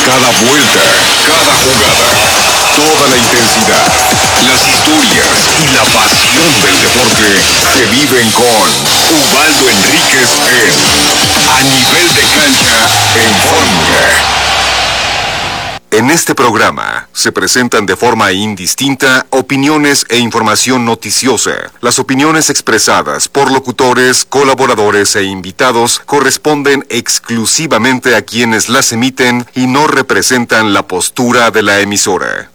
Cada vuelta, cada jugada, toda la intensidad, las historias y la pasión del deporte se viven con Ubaldo Enríquez en A Nivel de Cancha en Fórmula. En este programa se presentan de forma indistinta opiniones e información noticiosa. Las opiniones expresadas por locutores, colaboradores e invitados corresponden exclusivamente a quienes las emiten y no representan la postura de la emisora.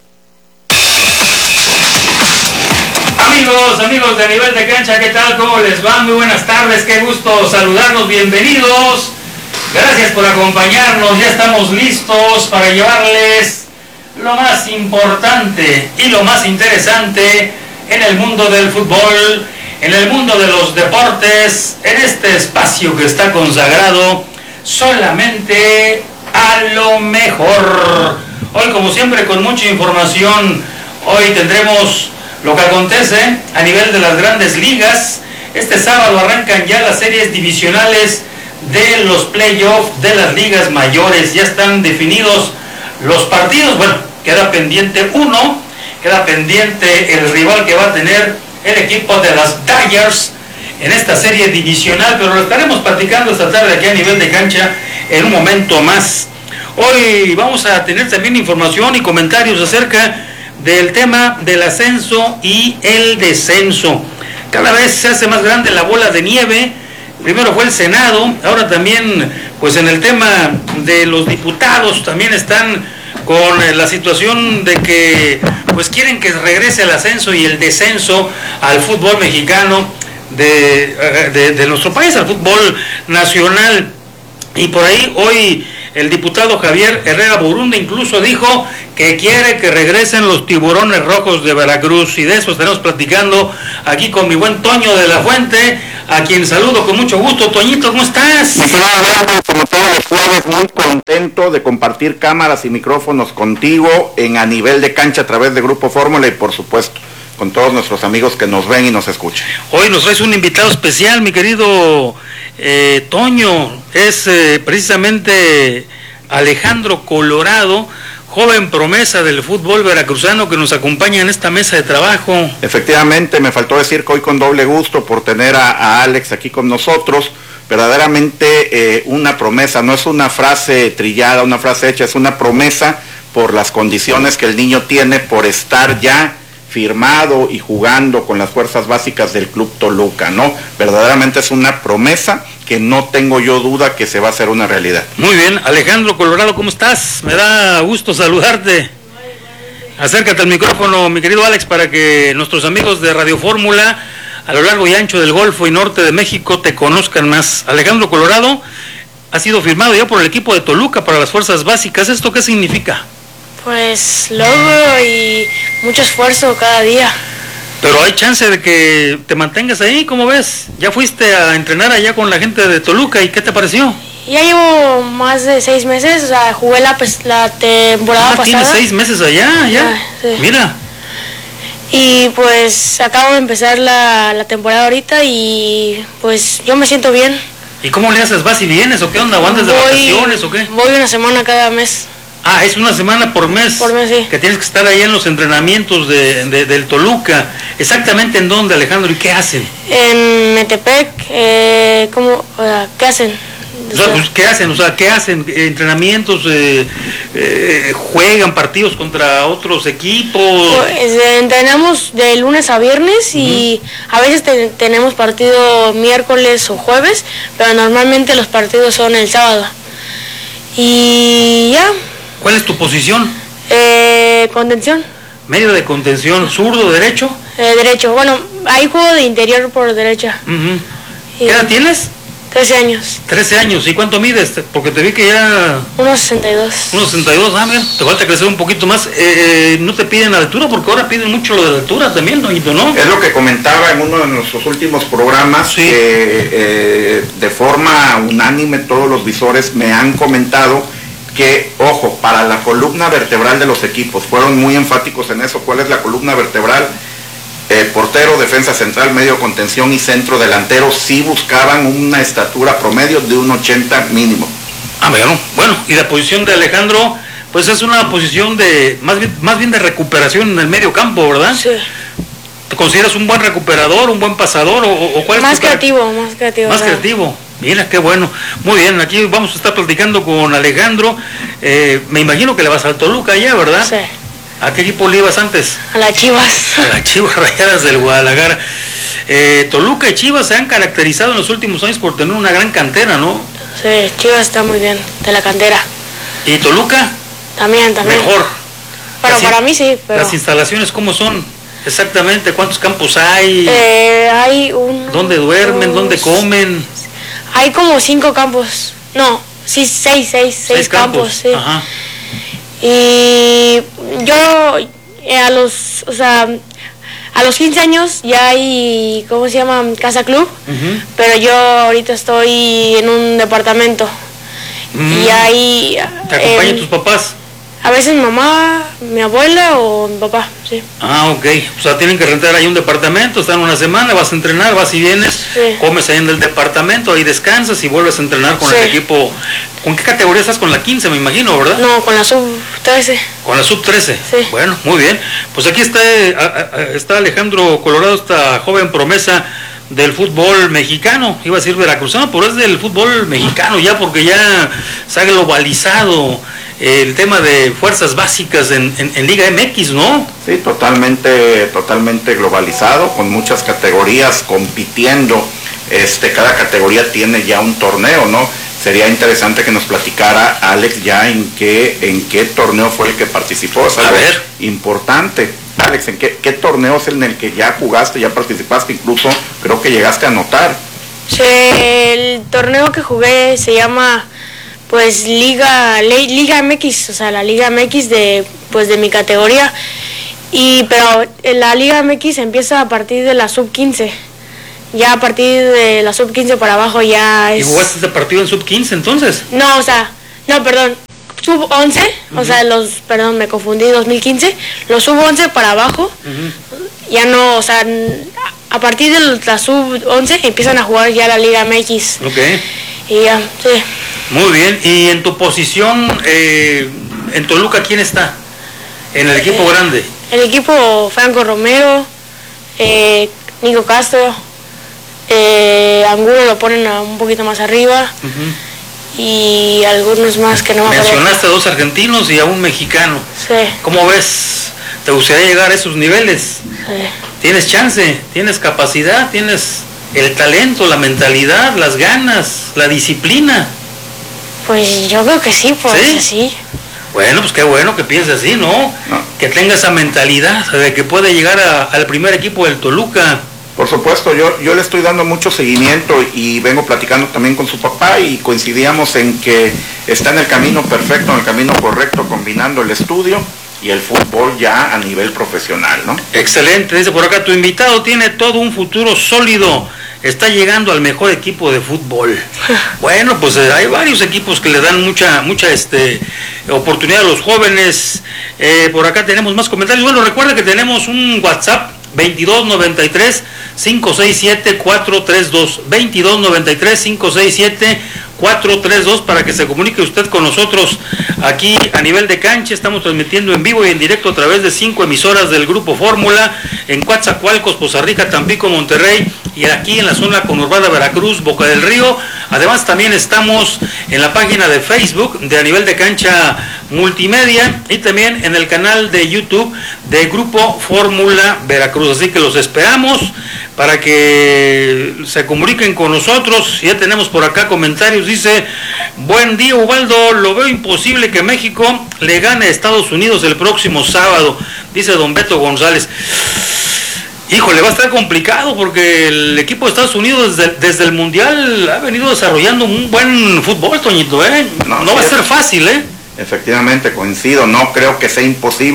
Amigos de A Nivel de Cancha, ¿qué tal? ¿Cómo les va? Muy buenas tardes, qué gusto saludarlos, bienvenidos. Gracias por acompañarnos, ya estamos listos para llevarles lo más importante y lo más interesante en el mundo del fútbol, en el mundo de los deportes, en este espacio que está consagrado solamente a lo mejor. Hoy, como siempre, con mucha información, hoy tendremos lo que acontece a nivel de las grandes ligas. Este sábado arrancan ya las series divisionales de los playoffs de las ligas mayores. Ya están definidos los partidos. Bueno, queda pendiente uno, queda pendiente el rival que va a tener el equipo de las Dodgers en esta serie divisional, pero lo estaremos platicando esta tarde aquí a Nivel de Cancha en un momento más. Hoy vamos a tener también información y comentarios acerca del tema del ascenso y el descenso. Cada vez se hace más grande la bola de nieve. Primero fue el Senado, ahora también, pues en el tema de los diputados, también están con la situación de que, pues quieren que regrese el ascenso y el descenso al fútbol mexicano de nuestro país, al fútbol nacional. Y por ahí hoy el diputado Javier Herrera Burunda incluso dijo que quiere que regresen los tiburones rojos de Veracruz, y de eso estaremos platicando aquí con mi buen Toño de la Fuente, a quien saludo con mucho gusto. Toñito, ¿cómo estás? Mi querido Eduardo, como todos los jueves, muy contento de compartir cámaras y micrófonos contigo en A Nivel de Cancha a través de Grupo Fórmula y por supuesto con todos nuestros amigos que nos ven y nos escuchan. Hoy nos traes un invitado especial, mi querido Toño. Es precisamente Alejandro Colorado, joven promesa del fútbol veracruzano, que nos acompaña en esta mesa de trabajo. Efectivamente, me faltó decir que hoy con doble gusto por tener a Alex aquí con nosotros. Verdaderamente una promesa, no es una frase trillada, una frase hecha, es una promesa por las condiciones que el niño tiene, por estar ya firmado y jugando con las fuerzas básicas del Club Toluca, ¿no? Verdaderamente es una promesa que no tengo yo duda que se va a hacer una realidad. Muy bien, Alejandro Colorado, ¿cómo estás? Me da gusto saludarte. Acércate al micrófono, mi querido Alex, para que nuestros amigos de Radio Fórmula a lo largo y ancho del Golfo y Norte de México te conozcan más. Alejandro Colorado ha sido firmado ya por el equipo de Toluca para las fuerzas básicas. ¿Esto qué significa? Pues logro y mucho esfuerzo cada día. Pero hay chance de que te mantengas ahí, ¿cómo ves? Ya fuiste a entrenar allá con la gente de Toluca, ¿y qué te pareció? Ya llevo más de 6 meses, o sea, jugué la temporada pasada. ¿Tienes 6 meses allá? ¿Ya? Sí. Mira. Y pues acabo de empezar la temporada ahorita y pues yo me siento bien. ¿Y cómo le haces? ¿Vas y vienes o qué onda? ¿O andas de vacaciones o qué? Voy una semana cada mes. Ah, es una semana por mes. Por mes, sí. Que tienes que estar ahí en los entrenamientos del Toluca. ¿Exactamente en dónde, Alejandro? ¿Y qué hacen? En Metepec, ¿qué hacen? O sea, pues, ¿qué hacen? O sea, ¿qué hacen? ¿Entrenamientos? ¿Juegan partidos contra otros equipos? Pues entrenamos de lunes a viernes y a veces tenemos partido miércoles o jueves, pero normalmente los partidos son el sábado. Y ya. ¿Cuál es tu posición? Contención. Medio de contención, zurdo, derecho. Derecho. Bueno, hay juego de interior por derecha. ¿Qué edad tienes? 13 años. 13 años. ¿Y cuánto mides? Porque te vi que ya... 1.62. 1.62, mira, te falta crecer un poquito más. ¿No te piden altura? Porque ahora piden mucho lo de altura también, ¿no? Es lo que comentaba en uno de nuestros últimos programas, sí. Que de forma unánime todos los visores me han comentado que, ojo, para la columna vertebral de los equipos, fueron muy enfáticos en eso. ¿Cuál es la columna vertebral? Portero, defensa central, medio contención y centro delantero, sí buscaban una estatura promedio de 1.80 mínimo. Bueno, y la posición de Alejandro Pues es una posición de más bien de recuperación en el medio campo, ¿verdad? Sí. ¿Te consideras un buen recuperador, un buen pasador o cuál es Más creativo, más creativo. Más creativo. Mira, qué bueno. Muy bien, aquí vamos a estar platicando con Alejandro. Me imagino que le vas al Toluca ya, ¿verdad? Sí. ¿A qué equipo le ibas antes? A las Chivas. A las Chivas Rayadas del Guadalajara. Toluca y Chivas se han caracterizado en los últimos años por tener una gran cantera, ¿no? Sí, Chivas está muy bien, de la cantera. ¿Y Toluca? También. Mejor. Pero para mí sí, pero... ¿Las instalaciones cómo son? Exactamente, ¿cuántos campos hay? Hay ¿Dónde duermen? ¿Dónde comen? Hay como 5 campos. No, sí, 6 campos, sí. Ajá. Y yo a los 15 años ya hay, ¿cómo se llama? Casa club. Pero yo ahorita estoy en un departamento. Y ahí... ¿Te acompañan tus papás? A veces mi mamá, mi abuela o mi papá, sí. Ah, ok. O sea, tienen que rentar ahí un departamento, están una semana, vas a entrenar, vas y vienes, sí. Comes ahí en el departamento, ahí descansas y vuelves a entrenar con el equipo. ¿Con qué categoría estás? Con la 15, me imagino, ¿verdad? No, con la sub-13. Con la sub-13. Sí. Bueno, muy bien. Pues aquí está Alejandro Colorado, esta joven promesa del fútbol mexicano, iba a decir veracruzano, pero es del fútbol mexicano ya, porque ya se ha globalizado el tema de fuerzas básicas en Liga MX, ¿no? Sí, totalmente globalizado, con muchas categorías compitiendo. Cada categoría tiene ya un torneo, ¿no? Sería interesante que nos platicara Alex ya en qué torneo fue el que participó. Es algo importante. Alex, ¿en qué torneo es en el que ya jugaste, ya participaste, incluso creo que llegaste a anotar? Sí, el torneo que jugué se llama pues Liga MX, o sea, la Liga MX de mi categoría. Pero la Liga MX empieza a partir de la sub-15. Ya a partir de la sub-15 para abajo ya es... ¿Y jugaste este partido en sub-15 entonces? No, perdón, sub-11, o sea, me confundí, 2015, los sub-11 para abajo, ya no, o sea, a partir de la sub-11 empiezan a jugar ya la Liga MX. Ok. Y ya, sí. Muy bien, y en tu posición, en Toluca, ¿quién está? En el equipo grande. El equipo Franco Romero, Nico Castro, Angulo lo ponen un poquito más arriba, y algunos más que no me acuerdo. Mencionaste a 2 argentinos y a un mexicano. Sí. ¿Cómo ves? ¿Te gustaría llegar a esos niveles? Sí. ¿Tienes chance? ¿Tienes capacidad? ¿Tienes el talento, la mentalidad, las ganas, la disciplina? Pues yo creo que sí, pues sí. Bueno, pues qué bueno que pienses así, ¿no? Que tenga esa mentalidad de que puede llegar al primer equipo del Toluca. Por supuesto, yo le estoy dando mucho seguimiento y vengo platicando también con su papá y coincidíamos en que está en el camino perfecto, en el camino correcto, combinando el estudio y el fútbol ya a nivel profesional, ¿no? Excelente, dice por acá, tu invitado tiene todo un futuro sólido, está llegando al mejor equipo de fútbol. Bueno, pues hay varios equipos que le dan mucha oportunidad a los jóvenes. Por acá tenemos más comentarios. Bueno, recuerda que tenemos un WhatsApp 2293-567-432, 2293-567-432, para que se comunique usted con nosotros aquí a nivel de cancha. Estamos transmitiendo en vivo y en directo a través de 5 emisoras del Grupo Fórmula, en Coatzacoalcos, Poza Rica, Tampico, Monterrey, y aquí en la zona conurbada Veracruz, Boca del Río. Además también estamos en la página de Facebook de A Nivel de Cancha Multimedia y también en el canal de YouTube de Grupo Fórmula Veracruz. Así que los esperamos para que se comuniquen con nosotros. Ya tenemos por acá comentarios. Dice, buen día Ubaldo, lo veo imposible que México le gane a Estados Unidos el próximo sábado, dice don Beto González. Híjole, va a estar complicado porque el equipo de Estados Unidos desde el Mundial ha venido desarrollando un buen fútbol, Toñito, ¿eh? No va a ser fácil, ¿eh? Efectivamente, coincido, no creo que sea imposible,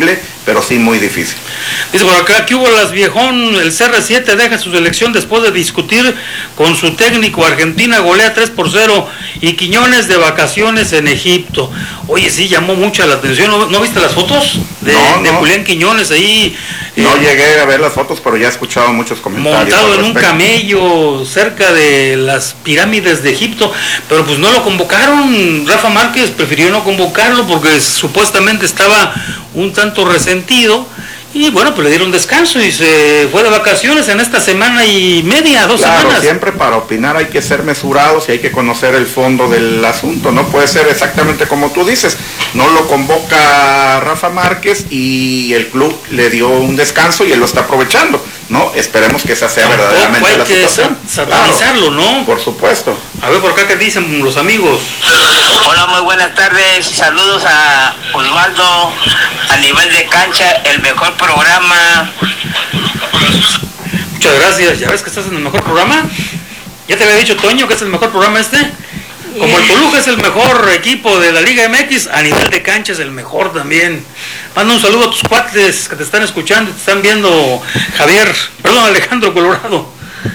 pero sí muy difícil. Dice por acá, ¿qué hubo las viejón? El CR7 deja su selección después de discutir con su técnico. Argentina golea 3-0 y Quiñones de vacaciones en Egipto. Oye, sí, llamó mucha la atención. ¿No viste las fotos de Julián Quiñones ahí? No llegué a ver las fotos, pero ya he escuchado muchos comentarios. Montado en un camello cerca de las pirámides de Egipto, pero pues no lo convocaron. Rafa Márquez prefirió no convocarlo porque supuestamente estaba un tanto resentido. Y bueno, pues le dieron descanso y se fue de vacaciones en esta semana y media, 2 semanas. Siempre para opinar hay que ser mesurados y hay que conocer el fondo del asunto. No puede ser exactamente como tú dices. No lo convoca Rafa Márquez y el club le dio un descanso y él lo está aprovechando, ¿no? Esperemos que esa sea verdaderamente la situación. Satanizarlo, ¿no? Por supuesto. A ver por acá qué dicen los amigos. Hola, muy buenas tardes. Saludos a Osvaldo, a nivel de cancha, el mejor programa. Muchas gracias. ¿Ya ves que estás en el mejor programa? ¿Ya te había dicho Toño que es el mejor programa este? Como el Toluca es el mejor equipo de la Liga MX, a nivel de cancha es el mejor también. Manda un saludo a tus cuates que te están escuchando y te están viendo, Alejandro Colorado.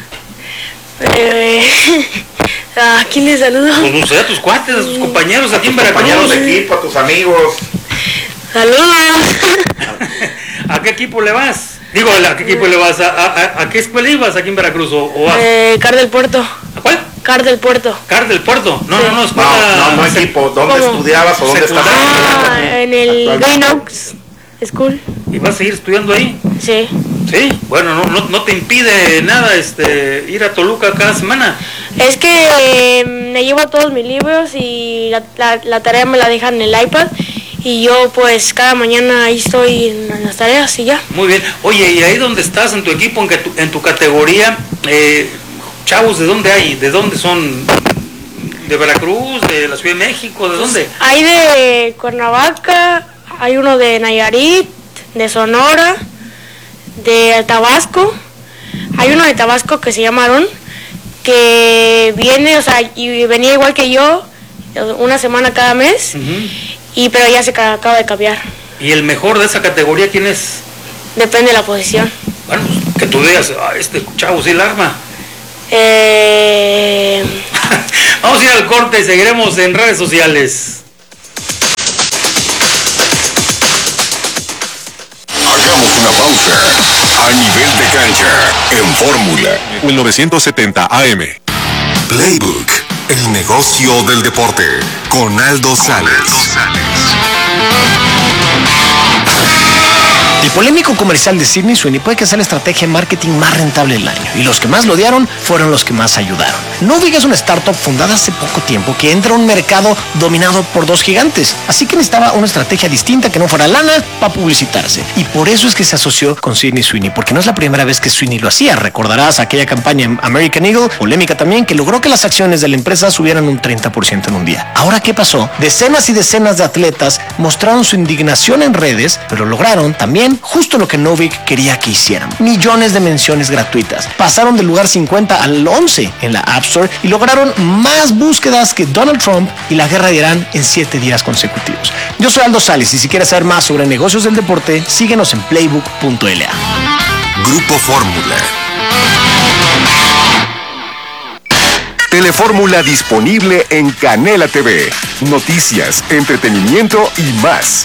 ¿A quién le saludo? Pues no sé, a tus cuates, a tus compañeros aquí en Veracruz. Compañeros de equipo, a tus amigos. Saludos. ¿A qué equipo le vas? Digo, ¿a qué equipo le vas? ¿A qué escuela ibas aquí en Veracruz? ¿O vas? Car del Puerto. ¿A cuál? Car del Puerto. Car del Puerto. No, sí. No, escuela. No equipo. ¿Dónde estudiabas o dónde estabas? En el Green Oaks School. ¿Y vas a seguir estudiando ahí? Sí. Sí, bueno, no te impide nada ir a Toluca cada semana. Es que me llevo todos mis libros y la tarea me la dejan en el iPad y yo pues cada mañana ahí estoy en las tareas y ya. Muy bien. Oye, y ahí donde estás en tu equipo, en tu categoría, chavos, ¿de dónde hay? ¿De dónde son? ¿De Veracruz? ¿De la Ciudad de México? ¿De dónde? Hay de Cuernavaca, hay uno de Nayarit, de Sonora, de Tabasco. Hay uno de Tabasco que se llama Aarón, que viene, y venía igual que yo, una semana cada mes, pero ya se acaba de cambiar. ¿Y el mejor de esa categoría quién es? Depende de la posición. Bueno, pues, que tú digas, este chavo sí la arma. Vamos a ir al corte y seguiremos en redes sociales. Hagamos una pausa. A nivel de cancha, en Fórmula 1970 AM. Playbook, el negocio del deporte, con Aldo Sales. El polémico comercial de Sydney Sweeney puede que sea la estrategia de marketing más rentable del año, y los que más lo odiaron fueron los que más ayudaron. Novig es una startup fundada hace poco tiempo que entra a un mercado dominado por 2 gigantes, así que necesitaba una estrategia distinta que no fuera lana para publicitarse, y por eso es que se asoció con Sydney Sweeney, porque no es la primera vez que Sweeney lo hacía. Recordarás aquella campaña en American Eagle, polémica también, que logró que las acciones de la empresa subieran un 30% en un día. Ahora, ¿qué pasó? Decenas y decenas de atletas mostraron su indignación en redes, pero lograron también justo lo que Novig quería que hicieran: millones de menciones gratuitas. Pasaron del lugar 50 al 11 en la App Store y lograron más búsquedas que Donald Trump y la guerra de Irán en 7 días consecutivos. Yo soy Aldo Sales y si quieres saber más sobre negocios del deporte, síguenos en playbook.la. Grupo Fórmula. Telefórmula disponible en Canela TV. Noticias, entretenimiento y más.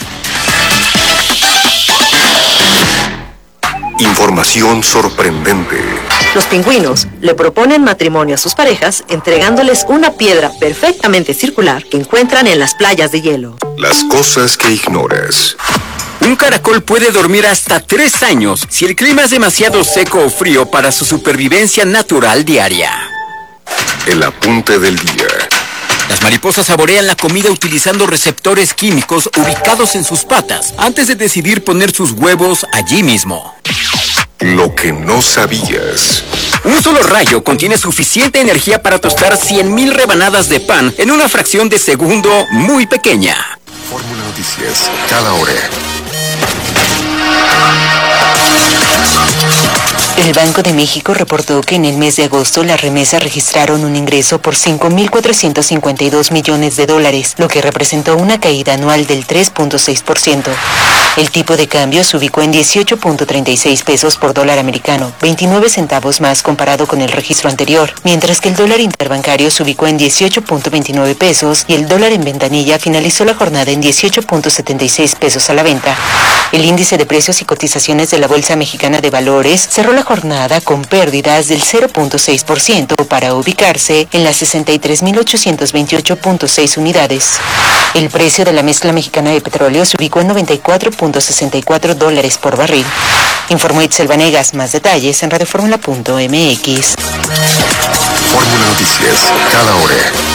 Información sorprendente. Los pingüinos le proponen matrimonio a sus parejas entregándoles una piedra perfectamente circular que encuentran en las playas de hielo. Las cosas que ignoras. Un caracol puede dormir hasta 3 años si el clima es demasiado seco o frío para su supervivencia natural diaria. El apunte del día. Las mariposas saborean la comida utilizando receptores químicos ubicados en sus patas antes de decidir poner sus huevos allí mismo. Lo que no sabías. Un solo rayo contiene suficiente energía para tostar 100,000 rebanadas de pan en una fracción de segundo muy pequeña. Fórmula Noticias, cada hora. El Banco de México reportó que en el mes de agosto las remesas registraron un ingreso por $5,452 millones, lo que representó una caída anual del 3.6%. El tipo de cambio se ubicó en 18.36 pesos por dólar americano, 29 centavos más comparado con el registro anterior, mientras que el dólar interbancario se ubicó en 18.29 pesos y el dólar en ventanilla finalizó la jornada en 18.76 pesos a la venta. El índice de precios y cotizaciones de la Bolsa Mexicana de Valores cerró la jornada con pérdidas del 0.6% para ubicarse en las 63.828.6 unidades. El precio de la mezcla mexicana de petróleo se ubicó en $94.64 por barril. Informó Itzel Vanegas. Más detalles en radioformula.mx. Fórmula Noticias, cada hora.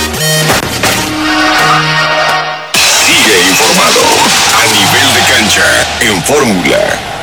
Sigue informado a nivel de cancha en Fórmula.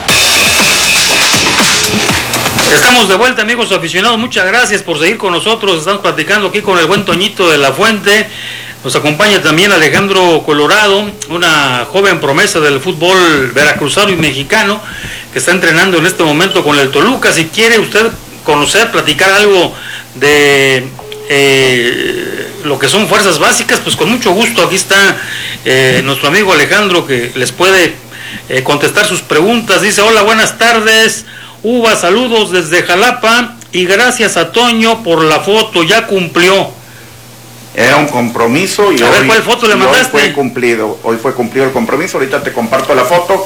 Estamos de vuelta, amigos aficionados. Muchas gracias por seguir con nosotros. Estamos platicando aquí con el buen Toñito de la Fuente. Nos acompaña también Alejandro Colorado, una joven promesa del fútbol veracruzano y mexicano que está entrenando en este momento con el Toluca. Si quiere usted conocer, platicar algo de lo que son fuerzas básicas, pues con mucho gusto aquí está nuestro amigo Alejandro, que les puede contestar sus preguntas. Dice: hola, buenas tardes, Uva, saludos desde Jalapa y gracias a Toño por la foto, ya cumplió. Era un compromiso y a ver, ¿cuál foto le mandaste? Hoy fue cumplido el compromiso. Ahorita te comparto la foto.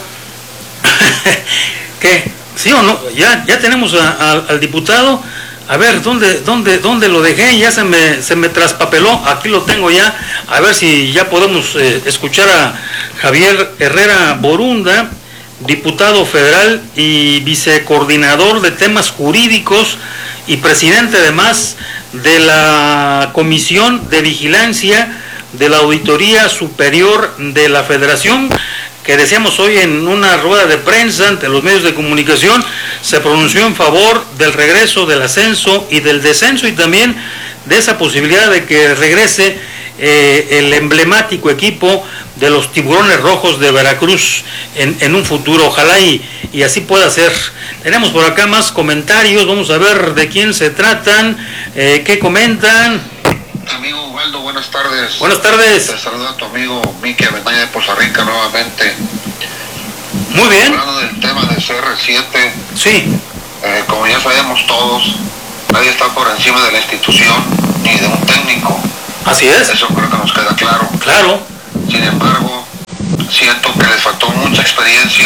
¿Qué? ¿Sí o no? Ya tenemos al diputado. A ver, ¿dónde lo dejé? Ya se me traspapeló. Aquí lo tengo ya. A ver si ya podemos escuchar a Javier Herrera Borunda, diputado federal y vicecoordinador de temas jurídicos y presidente además de la Comisión de Vigilancia de la Auditoría Superior de la Federación, que decíamos hoy en una rueda de prensa ante los medios de comunicación, se pronunció en favor del regreso del ascenso y del descenso y también de esa posibilidad de que regrese el emblemático equipo de los Tiburones Rojos de Veracruz en un futuro. Ojalá y así pueda ser. Tenemos por acá más comentarios, vamos a ver de quién se tratan, qué comentan. Amigo Ubaldo, buenas tardes. Buenas tardes. Te saluda a tu amigo Miki Avendaña de Poza Rica nuevamente. Muy bien. Hablando del tema del CR7. Sí. Como ya sabemos todos, nadie está por encima de la institución ni de un técnico. Así es. Eso creo que nos queda claro. Claro. Sin embargo, siento que les faltó mucha experiencia.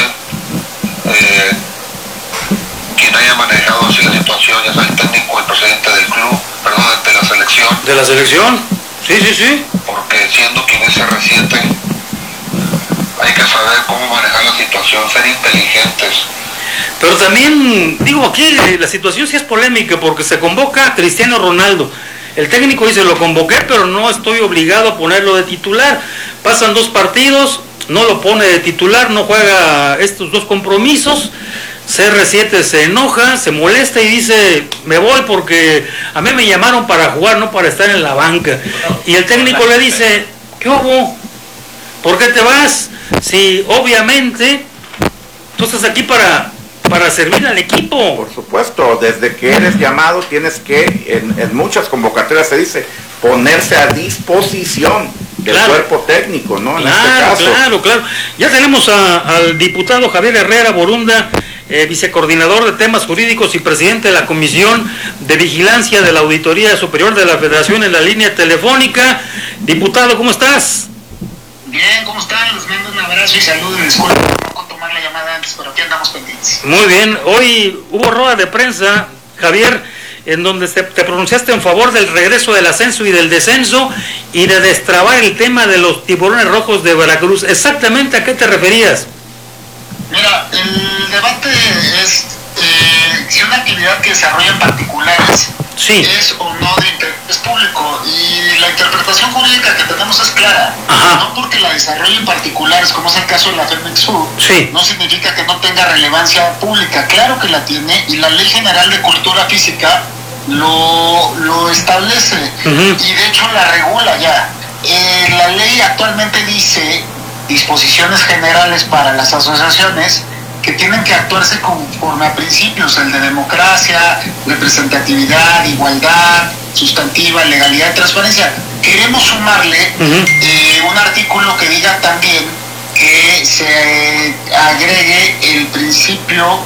Quien haya manejado así la situación, ya sea el técnico, el presidente del club, perdón, de la selección. ¿De la selección? Sí. Porque siendo quien es R7, hay que saber cómo manejar la situación, ser inteligentes. Pero también, digo, aquí la situación sí es polémica porque se convoca a Cristiano Ronaldo. El técnico dice: lo convoqué, pero no estoy obligado a ponerlo de titular. Pasan 2 partidos, no lo pone de titular, no juega estos 2 compromisos. CR7 se enoja, se molesta y dice: me voy porque a mí me llamaron para jugar, no para estar en la banca. Y el técnico le dice: ¿qué hubo? ¿Por qué te vas? Si obviamente tú estás aquí para servir al equipo. Por supuesto, desde que eres llamado tienes que, en muchas convocatorias se dice, ponerse a disposición del cuerpo técnico, ¿no? En este caso. Claro. Ya tenemos al diputado Javier Herrera Borunda, vicecoordinador de temas jurídicos y presidente de la Comisión de Vigilancia de la Auditoría Superior de la Federación, en la línea telefónica. Diputado, ¿cómo estás? Bien, ¿cómo están? Les mando un abrazo y saludos. Disculpen por no tomar la llamada antes, pero aquí andamos pendientes. Muy bien, hoy hubo rueda de prensa, Javier, en donde te pronunciaste en favor del regreso del ascenso y del descenso y de destrabar el tema de los Tiburones Rojos de Veracruz. ¿Exactamente a qué te referías? Mira, el debate es si una actividad que desarrollan particulares es o no de interés público, y la interpretación jurídica que tenemos es clara. No porque la desarrollen particulares, como es el caso de la Femexur, no significa que no tenga relevancia pública. Claro que la tiene, y la Ley General de Cultura Física lo establece, y de hecho la regula ya. La ley actualmente dice disposiciones generales para las asociaciones que tienen que actuarse conforme a principios, el de democracia, representatividad, igualdad sustantiva, legalidad y transparencia. Queremos sumarle un artículo que diga también que se agregue el principio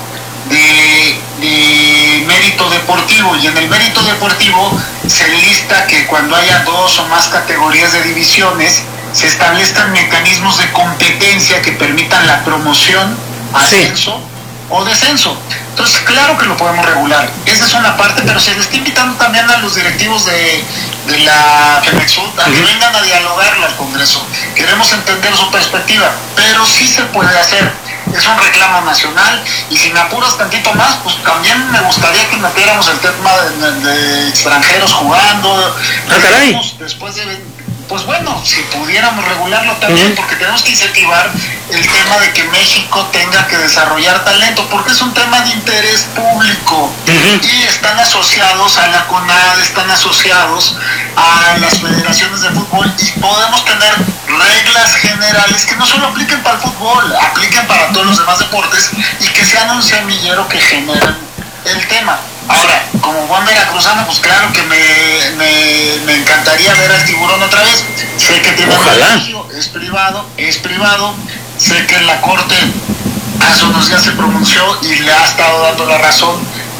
de mérito deportivo, y en el mérito deportivo se lista que cuando haya 2 o más categorías de divisiones se establezcan mecanismos de competencia que permitan la promoción, ascenso o descenso. Entonces, claro que lo podemos regular. Esa es una parte, pero se le está invitando también a los directivos de la FEMEXUD a que vengan a dialogarlo al Congreso. Queremos entender su perspectiva, pero sí se puede hacer. Es un reclamo nacional, y si me apuras tantito más, pues también me gustaría que metiéramos el tema de extranjeros jugando. Después de, pues bueno, si pudiéramos regularlo también, porque tenemos que incentivar el tema de que México tenga que desarrollar talento, porque es un tema de interés público, y están asociados a la CONAD, están asociados a las federaciones de fútbol, y podemos tener reglas generales que no solo apliquen para el fútbol, apliquen para todos los demás deportes, y que sean un semillero que generen el tema. Ahora, como buen veracruzano, pues claro que me encantaría ver al Tiburón otra vez. Sé que tiene un beneficio, es privado, sé que en la corte hace unos días se pronunció y le ha estado dando la razón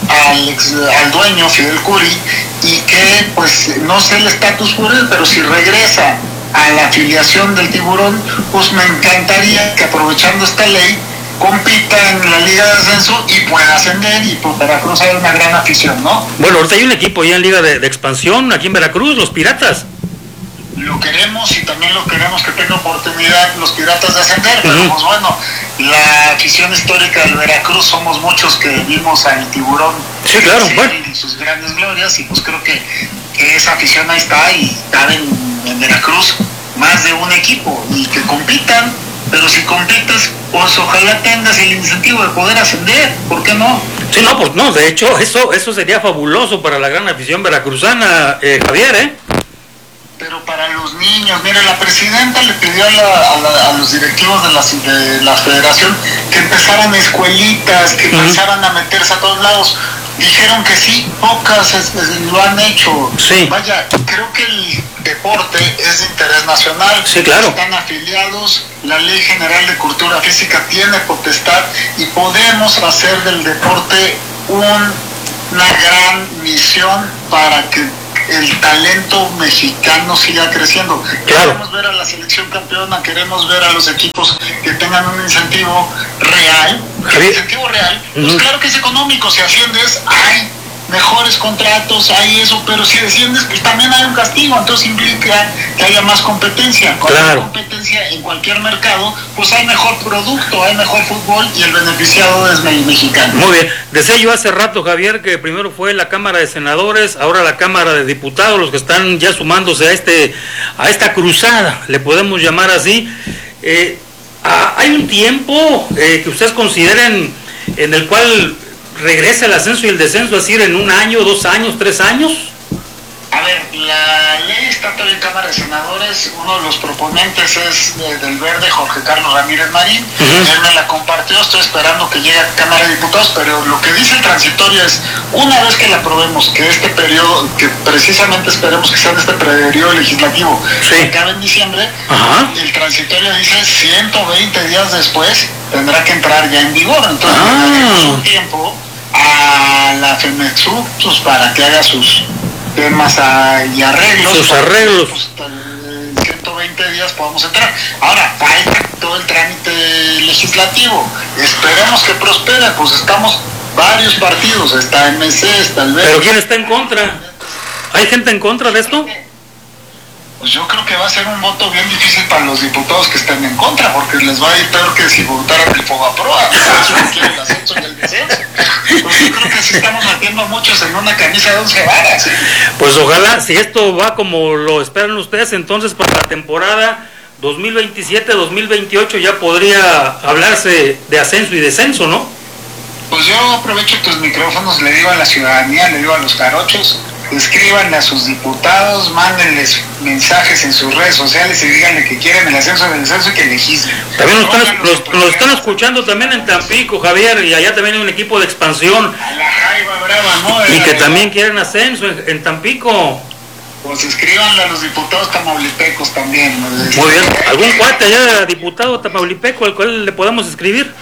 al dueño, Fidel Curi, y que pues no sé el estatus jurídico, pero si regresa a la afiliación del Tiburón, pues me encantaría que, aprovechando esta ley, compita en la Liga de Ascenso y pueda ascender, y pues Veracruz hay una gran afición, ¿no? Bueno, ahorita hay un equipo ya en Liga de Expansión aquí en Veracruz, los Piratas. Lo queremos, y también lo queremos que tenga oportunidad los Piratas de ascender, pero pues bueno, la afición histórica del Veracruz somos muchos que vimos al Tiburón en sus grandes glorias, y pues creo que esa afición ahí está, y cabe en Veracruz más de un equipo, y que compitan. Pero si compites, pues ojalá tengas el incentivo de poder ascender, ¿por qué no? Sí, no, pues no, de hecho, eso sería fabuloso para la gran afición veracruzana, Javier, Pero para los niños, mire, la presidenta le pidió a los directivos de la federación que empezaran escuelitas, que empezaran a meterse a todos lados. Dijeron que sí, pocas lo han hecho. Sí. Vaya, creo que el deporte es de interés nacional. Sí, claro. Están afiliados, la Ley General de Cultura Física tiene potestad, y podemos hacer del deporte una gran misión para que el talento mexicano siga creciendo. Queremos ver a la selección campeona, queremos ver a los equipos que tengan un incentivo real. El incentivo real, pues claro que es económico. Si asciendes, hay mejores contratos, hay eso, pero si desciendes, pues también hay un castigo. Entonces implica que haya más competencia. Cuando hay competencia en cualquier mercado, pues hay mejor producto, hay mejor fútbol, y el beneficiado es el mexicano. Muy bien. Decía yo hace rato, Javier, que primero fue la Cámara de Senadores, ahora la Cámara de Diputados, los que están ya sumándose a esta cruzada, le podemos llamar así. ¿Hay un tiempo que ustedes consideren en el cual regresa el ascenso y el descenso, es decir, en 1 año, 2 años, 3 años? A ver, la ley está todavía en Cámara de Senadores. Uno de los proponentes es del Verde, Jorge Carlos Ramírez Marín. Él me la compartió, estoy esperando que llegue a Cámara de Diputados, pero lo que dice el transitorio es, una vez que la aprobemos, que este periodo, que precisamente esperemos que sea de este periodo legislativo, que acabe en diciembre, el transitorio dice 120 días después tendrá que entrar ya en vigor. Entonces, tenemos un tiempo a la FEMEXUD pues, para que haga sus temas y arreglos. Sus arreglos. Pues, en 120 días podamos entrar. Ahora, falta todo el trámite legislativo. Esperemos que prospere, pues estamos varios partidos. Está MC, está el Verde. ¿Pero quién está en contra? ¿Hay gente en contra de esto? Pues yo creo que va a ser un voto bien difícil para los diputados que estén en contra, porque les va a ir peor que si votaran el Fobaproa. El ascenso y el descenso. Pues yo creo que sí estamos metiendo a muchos en una camisa de 11 varas. Pues ojalá, si esto va como lo esperan ustedes, entonces para la temporada 2027-2028 ya podría hablarse de ascenso y descenso, ¿no? Pues yo aprovecho tus micrófonos, le digo a la ciudadanía, le digo a los jarochos, escríbanle a sus diputados, mándenles mensajes en sus redes sociales y díganle que quieren el ascenso y el descenso y que legislen. También nos están escuchando también en Tampico, Javier, y allá también hay un equipo de expansión. A la Jaiba Brava, ¿no? Y que también quieren ascenso en Tampico. Pues escríbanle a los diputados tamaulipecos también. Muy bien. ¿Algún cuate allá, diputado tamaulipeco, al cual le podamos escribir?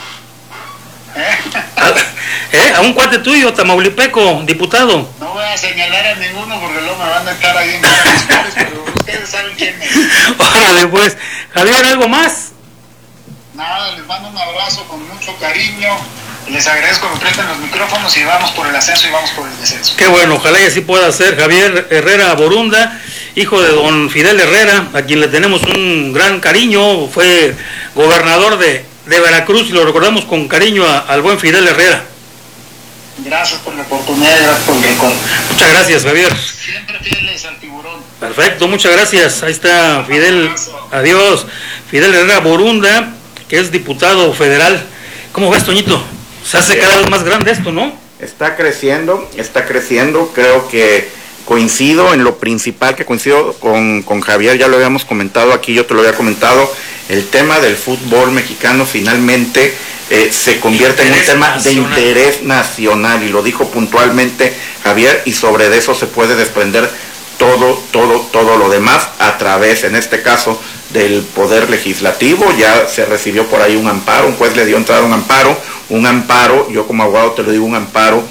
¿A un cuate tuyo, tamaulipeco, diputado? No voy a señalar a ninguno porque luego me van a estar ahí en comentarios, pero ustedes saben quién es. Órale, pues. Javier, ¿algo más? Nada, les mando un abrazo con mucho cariño. Les agradezco que prestan los micrófonos y vamos por el ascenso y vamos por el descenso. Qué bueno, ojalá y así pueda ser. Javier Herrera Borunda, hijo de don Fidel Herrera, a quien le tenemos un gran cariño, fue gobernador de Veracruz y lo recordamos con cariño al buen Fidel Herrera. Gracias por la oportunidad, gracias por el recuerdo. Muchas gracias, Javier. Siempre fieles al tiburón. Perfecto, muchas gracias. Ahí está Fidel, adiós. Fidel Herrera Borunda, que es diputado federal. ¿Cómo ves, Toñito? Se hace cada vez más grande esto, ¿no? Está creciendo, creo que coincido en lo principal, que coincido con Javier, ya lo habíamos comentado aquí, yo te lo había comentado, el tema del fútbol mexicano finalmente se convierte en un tema de interés nacional, y lo dijo puntualmente Javier, y sobre eso se puede desprender todo lo demás a través, en este caso, del Poder Legislativo. Ya se recibió por ahí un amparo, un juez le dio entrada un amparo, yo como abogado te lo digo, un amparo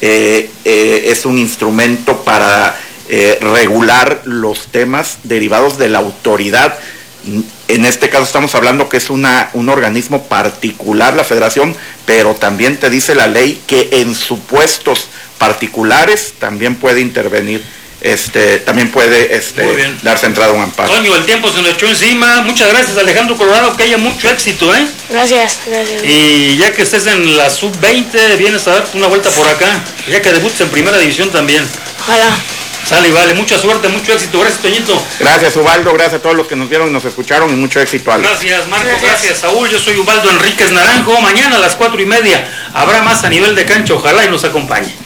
es un instrumento para regular los temas derivados de la autoridad. En este caso estamos hablando que es un organismo particular, la federación, pero también te dice la ley que en supuestos particulares también puede intervenir, también puede darse entrada a un amparo. Toño, el tiempo se nos echó encima. Muchas gracias, Alejandro Colorado, que haya mucho éxito, ¿eh? Gracias. Y ya que estés en la sub-20, vienes a darte una vuelta por acá, ya que debutes en primera división también. Ojalá. Sale y vale, mucha suerte, mucho éxito. Gracias, Toñito. Gracias, Ubaldo, gracias a todos los que nos vieron y nos escucharon, y mucho éxito, Alex. Gracias, Marco, gracias, Saúl. Yo soy Ubaldo Enríquez Naranjo. Mañana a las 4:30 habrá más a nivel de cancha, ojalá y nos acompañe.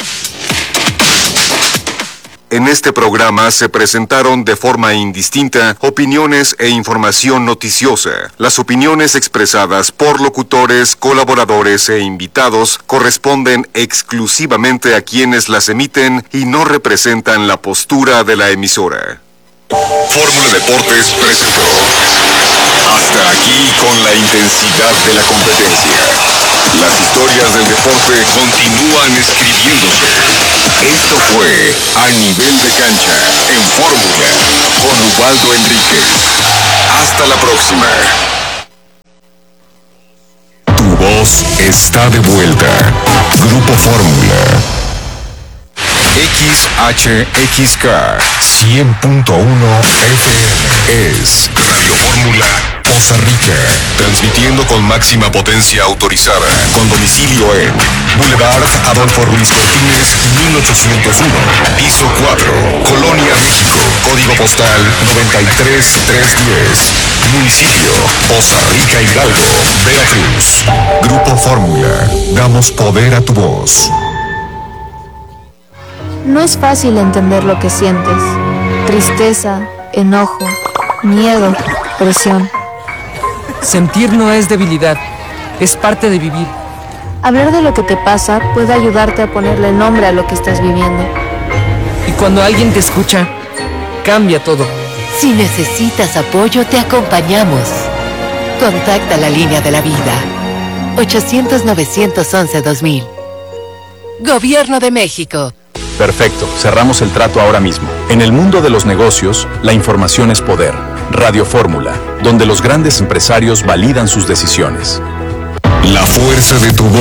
En este programa se presentaron de forma indistinta opiniones e información noticiosa. Las opiniones expresadas por locutores, colaboradores e invitados corresponden exclusivamente a quienes las emiten y no representan la postura de la emisora. Fórmula Deportes presentó. Hasta aquí con la intensidad de la competencia. Las historias del deporte continúan escribiéndose. Esto fue A Nivel de Cancha en Fórmula con Ubaldo Enríquez. Hasta la próxima. Tu voz está de vuelta. Grupo Fórmula. XHXK 100.1 FM es Radio Fórmula Poza Rica, transmitiendo con máxima potencia autorizada, con domicilio en Boulevard Adolfo Ruiz Cortines, 1801, piso 4, Colonia México, código postal 93310, municipio Poza Rica Hidalgo, Veracruz. Grupo Fórmula, damos poder a tu voz. No es fácil entender lo que sientes. Tristeza, enojo, miedo, presión. Sentir no es debilidad, es parte de vivir. Hablar de lo que te pasa puede ayudarte a ponerle nombre a lo que estás viviendo. Y cuando alguien te escucha, cambia todo. Si necesitas apoyo, te acompañamos. Contacta la línea de la vida. 800-911-2000. Gobierno de México. Perfecto, cerramos el trato ahora mismo. En el mundo de los negocios, la información es poder. Radio Fórmula, donde los grandes empresarios validan sus decisiones. La fuerza de tu voz.